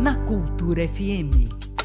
na Cultura FM.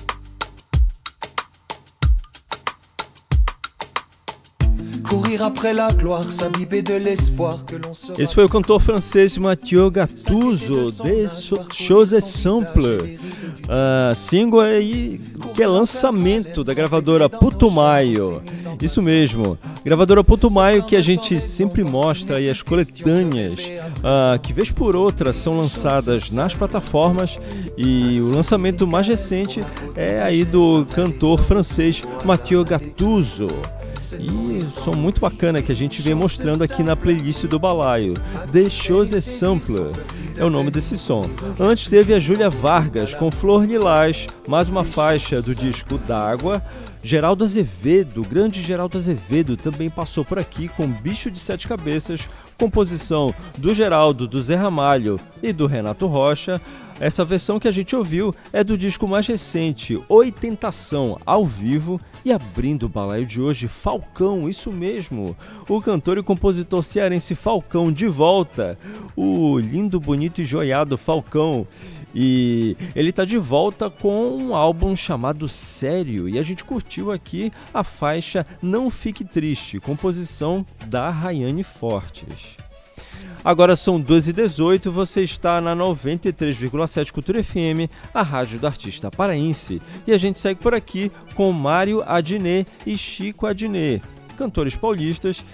Esse foi o cantor francês Mathieu Gattuso, de Chose Simple, single aí que é lançamento da gravadora Putumayo. Isso mesmo, gravadora Putumayo, que a gente sempre mostra aí as coletâneas que vez por outra são lançadas nas plataformas, e o lançamento mais recente é aí do cantor francês Mathieu Gattuso. E som muito bacana que a gente vem mostrando aqui na playlist do Balaio. The Chose Simple é o nome desse som. Antes teve a Júlia Vargas com Flor Lilás, mais uma faixa do disco D'Água. Geraldo Azevedo, grande Geraldo Azevedo, também passou por aqui com Bicho de Sete Cabeças, composição do Geraldo, do Zé Ramalho e do Renato Rocha. Essa versão que a gente ouviu é do disco mais recente, Oitentação, ao vivo. E abrindo o balaio de hoje, Falcão, isso mesmo, o cantor e compositor cearense Falcão de volta, o lindo, bonito e joiado Falcão. E ele está de volta com um álbum chamado Sério, e a gente curtiu aqui a faixa Não Fique Triste, composição da Rayane Fortes. Agora são 2h18, você está na 93,7 Cultura FM, a rádio do artista paraense. E a gente segue por aqui com Mário Adnet e Chico Adnet, cantores paulistas